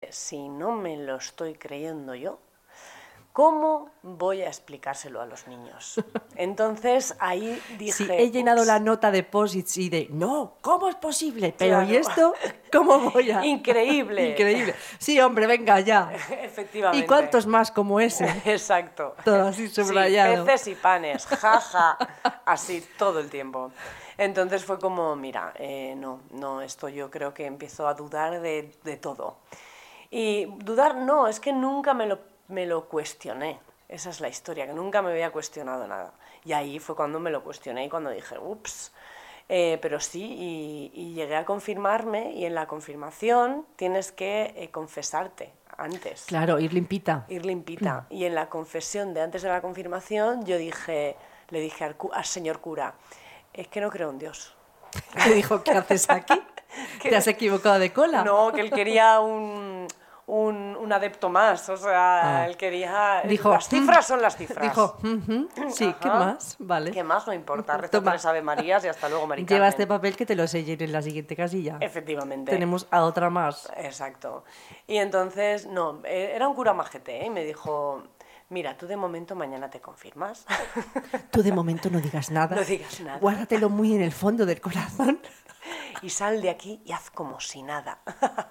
si no me lo estoy creyendo yo, ¿cómo voy a explicárselo a los niños? Entonces ahí dije... Sí, he llenado la nota de posits y de, no, ¿cómo es posible? Pero claro. ¿Y esto? ¿Cómo voy a...? Increíble. Increíble. Sí, hombre, venga ya. Efectivamente. ¿Y cuántos más como ese? Exacto. Todo así subrayado. Sí, peces y panes, jaja, así todo el tiempo. Entonces fue como, mira, no, esto yo creo que empiezo a dudar de todo. Y dudar no, es que nunca me lo cuestioné. Esa es la historia, que nunca me había cuestionado nada. Y ahí fue cuando me lo cuestioné y cuando dije, ups. Pero sí, y llegué a confirmarme, y en la confirmación tienes que confesarte antes. Claro, ir limpita. Ir limpita. Y en la confesión de antes de la confirmación le dije al señor cura, es que no creo en Dios. ¿Qué dijo? ¿Qué haces aquí? ¿Te has equivocado de cola? No, que él quería un adepto más, o sea, él quería... Dijo, las cifras son las cifras. Dijo, sí, Ajá. ¿qué más? Vale. ¿Qué más? No importa, reza 3 Ave Marías y hasta luego, Mari Carmen. Lleva este papel que te lo sellen en la siguiente casilla. Efectivamente. Tenemos a otra más. Exacto. Y entonces, no, era un cura majete, y me dijo... Mira, tú de momento mañana te confirmas. Tú de momento no digas nada. No digas nada. Guárdatelo muy en el fondo del corazón. Y sal de aquí y haz como si nada.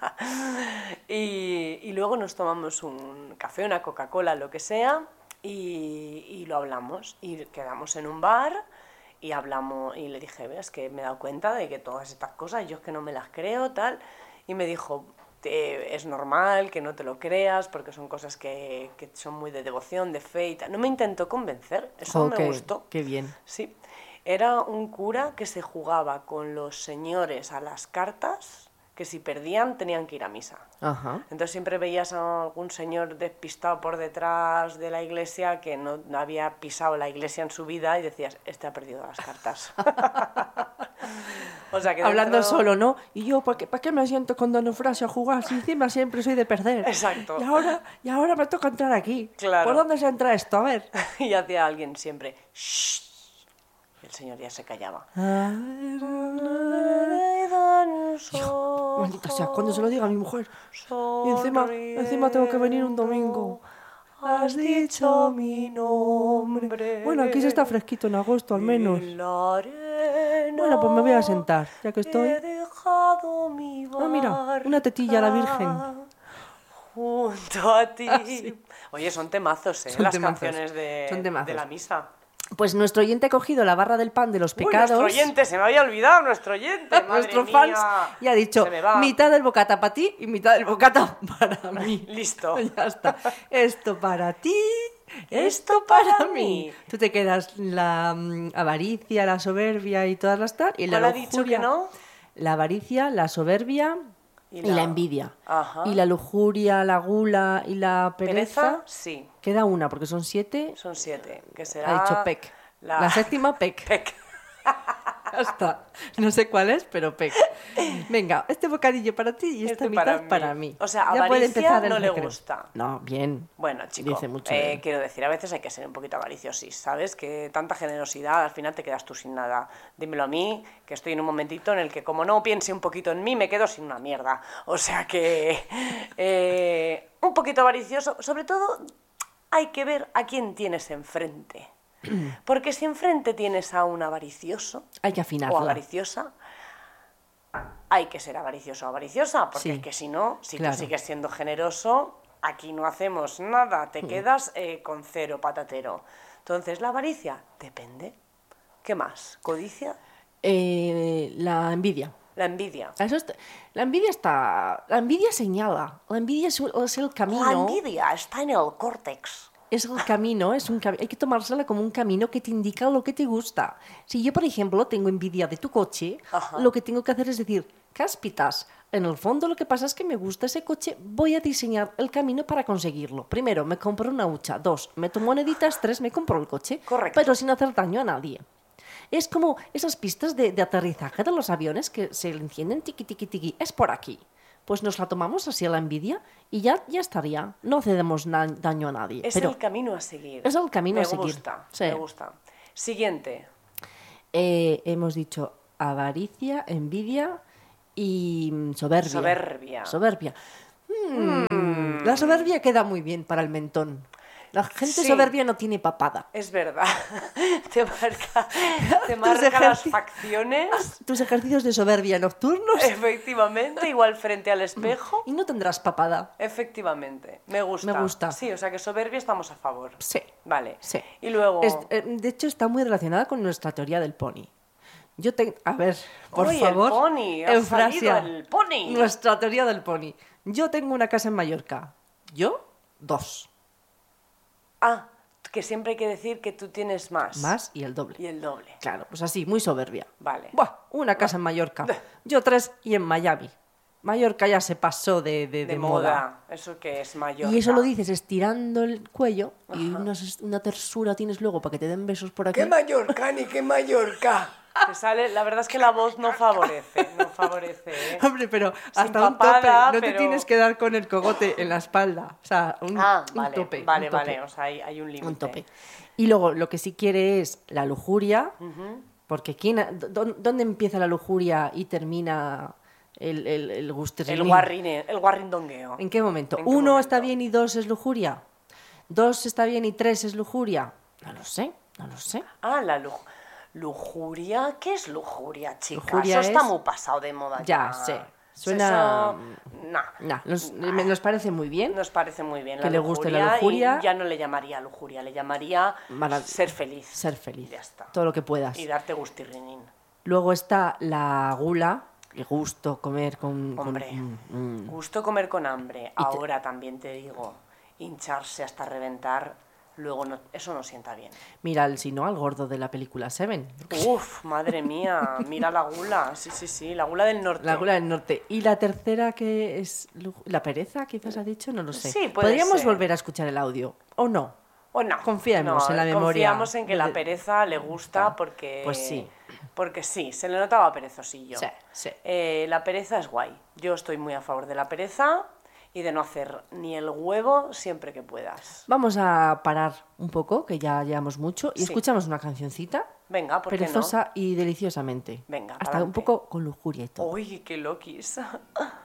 y luego nos tomamos un café, una Coca-Cola, lo que sea, y lo hablamos. Y quedamos en un bar y hablamos. Y le dije, es que me he dado cuenta de que todas estas cosas, yo es que no me las creo, tal. Y me dijo... es normal que no te lo creas porque son cosas que son muy de devoción, de fe y tal. No me intentó convencer, eso me gustó. Qué bien. Sí, era un cura que se jugaba con los señores a las cartas, que si perdían tenían que ir a misa. Ajá. Entonces siempre veías a algún señor despistado por detrás de la iglesia que no había pisado la iglesia en su vida y decías, este ha perdido las cartas. O sea que hablando solo, ¿no? Y yo, ¿para qué me siento con Don Eufrasio a jugar si encima siempre soy de perder? Exacto. Y ahora me toca entrar aquí. Claro. ¿Por dónde se entra esto? A ver. Y hacía alguien siempre, shh. El señor ya se callaba. Hijo, maldita sea, cuando se lo diga a mi mujer. Y encima tengo que venir un domingo. Has dicho mi nombre. Bueno, aquí se está fresquito en agosto, al menos. Bueno, pues me voy a sentar, ya que estoy. Mira, una tetilla a la Virgen. Junto a ti. Sí. Oye, son temazos, son las temazos. Canciones de la misa. Pues nuestro oyente ha cogido la barra del pan de los pecados. Nuestro oyente, se me había olvidado, nuestro oyente. Nuestro fans, y ha dicho, mitad del bocata para ti y mitad del bocata para mí. Listo. Ya está. Esto para ti, esto para mí. Tú te quedas la avaricia, la soberbia y todas las tal. Y ¿Cuál ha dicho que no? La avaricia, la soberbia... Y la envidia. Ajá. Y la lujuria, la gula y la pereza. Sí. Queda una, porque son 7. Son 7. Que será... Ha dicho Pec. La séptima, Pec. Pec. Ya está. No sé cuál es, pero Pec. Venga, este bocadillo para ti y esta mitad para mí. O sea, ya puede avaricia empezar el no le recreo. gusta. No, bien. Bueno, chico, dice mucho quiero decir, a veces hay que ser un poquito avariciosis, ¿sabes? Que tanta generosidad, al final te quedas tú sin nada. Dímelo a mí, que estoy en un momentito en el que como no piense un poquito en mí, me quedo sin una mierda. O sea que... un poquito avaricioso. Sobre todo, hay que ver a quién tienes enfrente. Porque si enfrente tienes a un avaricioso... Hay que afinarla. O avariciosa... Hay que ser avaricioso o avariciosa, porque es que si no, si tú sigues siendo generoso, aquí no hacemos nada, te quedas con cero patatero. Entonces, la avaricia, depende. ¿Qué más? ¿Codicia? La envidia. La envidia. La envidia señala, la envidia es el camino. La envidia está en el córtex. Es el camino, hay que tomársela como un camino que te indica lo que te gusta. Si yo, por ejemplo, tengo envidia de tu coche, lo que tengo que hacer es decir, cáspitas, en el fondo lo que pasa es que me gusta ese coche, voy a diseñar el camino para conseguirlo. Primero, me compro una hucha. 2, meto moneditas. 3, me compro el coche. Correcto. Pero sin hacer daño a nadie. Es como esas pistas de aterrizaje de los aviones que se encienden tiqui, tiqui, tiqui. Es por aquí. Pues nos la tomamos así a la envidia y ya estaría. No hacemos daño a nadie. Es el camino a seguir. Es el camino a seguir. Me gusta. Siguiente. Hemos dicho avaricia, envidia y soberbia. Soberbia. La soberbia queda muy bien para el mentón. La gente Sí. soberbia no tiene papada. Es verdad. Te marca las facciones. Tus ejercicios de soberbia nocturnos Efectivamente, igual frente al espejo. y no tendrás papada. Efectivamente, me gusta. Me gusta. Sí, o sea que soberbia estamos a favor. Sí. Vale. Sí. Y luego... De hecho, está muy relacionada con nuestra teoría del pony. A ver, por ¡Uy, favor, el pony! ¡Ha Eufrasia, salido el pony! nuestra teoría del pony. Yo tengo una casa en Mallorca. Yo, 2. Ah, que siempre hay que decir que tú tienes más. Más y el doble. Y el doble. Claro, pues así, muy soberbia. Vale. Buah, una casa en Mallorca. Yo 3 y en Miami. Mallorca ya se pasó de moda. Eso que es Mallorca. Y eso lo dices estirando el cuello y una tersura tienes luego para que te den besos por aquí. ¡Qué Mallorca, ni qué Mallorca! Te sale, la verdad es que la voz no favorece, ¿eh? Hombre, pero Sin hasta un papada, tope. No te pero- tienes que dar con el cogote en la espalda. O sea, un Vale, tope. vale, un tope. vale. O sea, hay un límite. Un tope. Y luego lo que sí quiere es la lujuria, porque ¿dónde empieza la lujuria y termina el gusterrilín? El guarrindongueo. ¿En qué momento? ¿En qué 1 momento? está bien y 2 es lujuria. 2 está bien y 3 es lujuria. No lo sé. Ah, la lujuria. ¿Qué es lujuria, chica? Lujuria Eso está es- muy pasado de moda Ya ya. sé. Suena- No. Nah, nos parece muy bien. Nos parece muy bien Que la le guste la lujuria. y ya no le llamaría lujuria, le llamaría ser feliz. Ser feliz. Ya está. Todo lo que puedas. Y darte gustirrinín. Luego está la gula, el gusto comer con... Hombre, gusto comer con hambre. Ahora también te digo, hincharse hasta reventar, luego no, eso no sienta bien. Mira, si no, al gordo de la película Seven. Uf, madre mía, mira la gula. Sí, la gula del norte. La gula del norte. Y la tercera que es la pereza, quizás ha dicho, no lo sé. Sí, puede Podríamos ser. volver a escuchar el audio, ¿o no? O no. Confiemos en la memoria. Confiamos en que la pereza le gusta porque... Pues sí. Porque sí, se le notaba perezosillo. Sí. La pereza es guay. Yo estoy muy a favor de la pereza y de no hacer ni el huevo siempre que puedas. Vamos a parar un poco, que ya llevamos mucho, y Sí. escuchamos una cancioncita Venga, ¿por qué no? perezosa y deliciosamente. Venga, Hasta pa'lante. un poco con lujuria y todo. Uy, qué loquis.